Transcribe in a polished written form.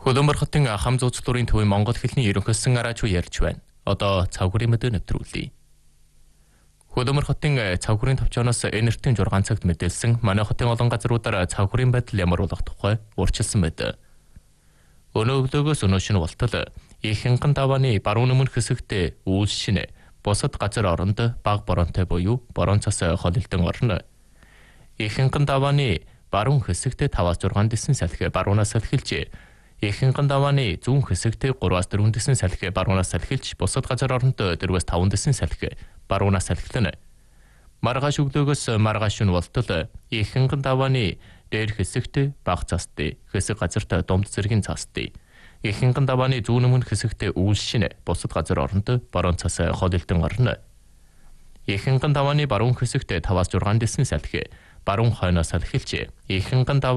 Хөдөөмөр хотын хам зуучлалын төвийн Монгол хэлний ерөнхийлсөн араач ярьж байна. Одоо цавгарын мэдээ нэвтрүүлье. Хөдөөмөр хотын цавгарын төвчөөс энертийн 6 цагт мэдээлсэн манай хотын олон газруудаар цавгарын байдал ямар болох тухай урьдчилсан байдаг. Өнөө өглөөгөөс өнөө шинэ болтол ихэнхэн давааны баруун өмнөх хэсэгт үүс шинэ бусад газар оронд баг боронтой буюу борон цас холилдон орно. Ихэнхэн давааны баруун хэсэгт 5-6 дэсэн салхи баруунаас салхилж, ихэнхэн давааны зүүн хэсэгт 3-4 дэсэн салхи баруунаас салхилж, бусад газар оронд 4-5 дэсэн салхи баруунаас салхилна. Маргааш өглөөгөөс маргааш шинэ болтол ихэнхэн давааны дээр хэсэгт баг цастай, хэсэг газарт домд зэргийн цастай. Ихэнхэн давааны зүүн өмнөх хэсэгт үүс шинэ бусад газар оронд борон цас холилдон орно. Ихэнхэн давааны баруун хэсэгт 5-6 дэсэн салхи баруун хойноос салхилж, ихэнхэн